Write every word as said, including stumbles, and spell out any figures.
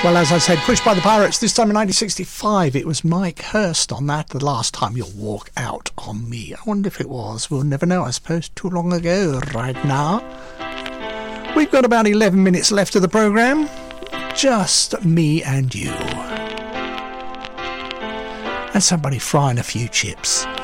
Well, as I said, Pushed by the Pirates, this time in nineteen sixty-five. It was Mike Hurst on that, The Last Time You'll Walk Out on Me. I wonder if it was. We'll never know, I suppose. Too long ago right now. We've got about eleven minutes left of the programme. Just me and you. And somebody frying a few chips.